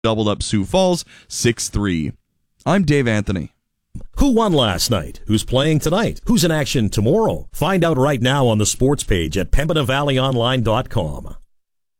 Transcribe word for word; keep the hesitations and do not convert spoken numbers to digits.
doubled up Sioux Falls six three. I'm Dave Anthony. Who won last night? Who's playing tonight? Who's in action tomorrow? Find out right now on the sports page at Pembina Valley Online dot com.